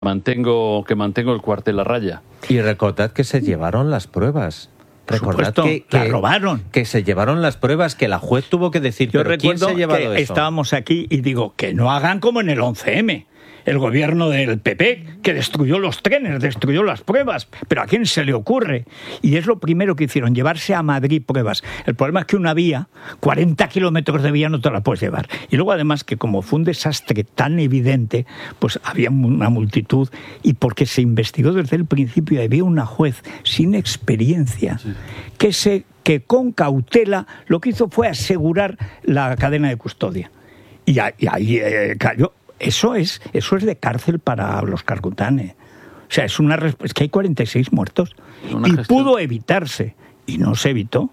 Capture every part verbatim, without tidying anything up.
mantengo, que mantengo el cuartel a raya. Y recordad que se llevaron las pruebas. Recordad supuesto, que, la que robaron. Que se llevaron las pruebas, que la juez tuvo que decir, Yo ¿pero quién recuerdo se ha llevado que eso? estábamos aquí y digo, que no hagan como en el once eme. El gobierno del P P, que destruyó los trenes, destruyó las pruebas. ¿Pero a quién se le ocurre? Y es lo primero que hicieron, llevarse a Madrid pruebas. El problema es que una vía, cuarenta kilómetros de vía no te la puedes llevar. Y luego además que como fue un desastre tan evidente, pues había una multitud. Y porque se investigó desde el principio y había una juez sin experiencia sí. que, se, que con cautela lo que hizo fue asegurar la cadena de custodia. Y ahí eh, cayó. Eso es, eso es de cárcel para los carcutanes. O sea, es una es que hay cuarenta y seis muertos. Una y gestión. Pudo evitarse. Y no se evitó.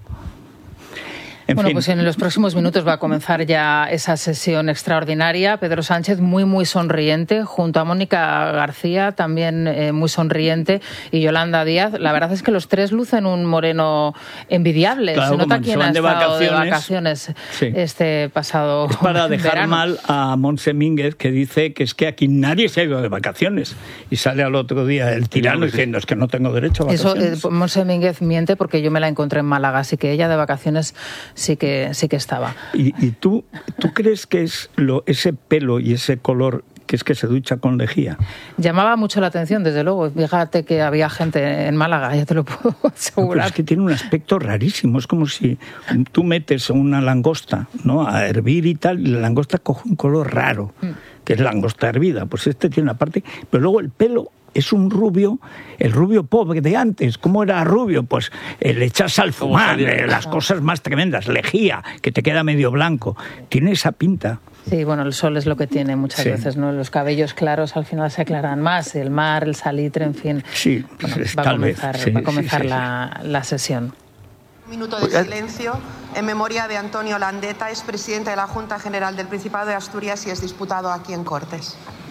En bueno, fin. Pues en los próximos minutos va a comenzar ya esa sesión extraordinaria. Pedro Sánchez muy, muy sonriente, junto a Mónica García, también eh, muy sonriente, y Yolanda Díaz. La verdad es que los tres lucen un moreno envidiable. Claro, se nota quién ha de estado vacaciones, de vacaciones sí. este pasado Es para dejar verano. mal a Montse Mínguez, que dice que es que aquí nadie se ha ido de vacaciones. Y sale al otro día el tirano diciendo, es que no tengo derecho a vacaciones. Eso, eh, Montse Mínguez miente porque yo me la encontré en Málaga, así que ella de vacaciones sí que sí que estaba. ¿Y, y tú, tú crees que es lo, ese pelo y ese color que es que se ducha con lejía? Llamaba mucho la atención, desde luego. Fíjate que había gente en Málaga, ya te lo puedo asegurar. No, pues es que tiene un aspecto rarísimo. Es como si tú metes una langosta, ¿no?, a hervir y tal, y la langosta coge un color raro, mm. que es langosta hervida. Pues este tiene una parte, pero luego el pelo es un rubio, el rubio pobre de antes. ¿Cómo era rubio? Pues eh, le echas salfumán, eh, las cosas más tremendas, lejía, que te queda medio blanco. Tiene esa pinta. Sí, bueno, el sol es lo que tiene muchas sí. veces, ¿no? Los cabellos claros al final se aclaran más, el mar, el salitre, en fin. Sí, bueno, pues, va, tal a comenzar, vez. Sí, va a comenzar sí, sí, la, sí. la sesión. Un minuto de silencio en memoria de Antonio Landeta, expresidente de la Junta General del Principado de Asturias y exdiputado aquí en Cortes.